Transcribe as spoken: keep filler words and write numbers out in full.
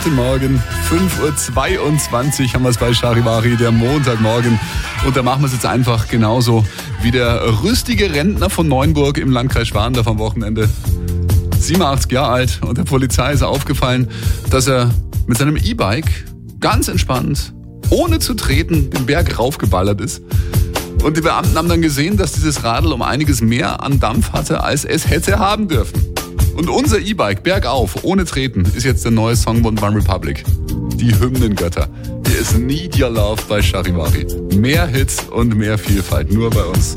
Guten Morgen, fünf Uhr zweiundzwanzig haben wir es bei Charivari, der Montagmorgen. Und da machen wir es jetzt einfach genauso wie der rüstige Rentner von Neunburg im Landkreis Schwandorf am Wochenende. siebenundachtzig Jahre alt und der Polizei ist aufgefallen, dass er mit seinem E-Bike ganz entspannt, ohne zu treten, den Berg raufgeballert ist. Und die Beamten haben dann gesehen, dass dieses Radl um einiges mehr an Dampf hatte, als es hätte haben dürfen. Und unser E-Bike, bergauf, ohne Treten, ist jetzt der neue Song von One Republic. Die Hymnengötter. Hier ist Need Your Love bei Charivari. Mehr Hits und mehr Vielfalt, nur bei uns.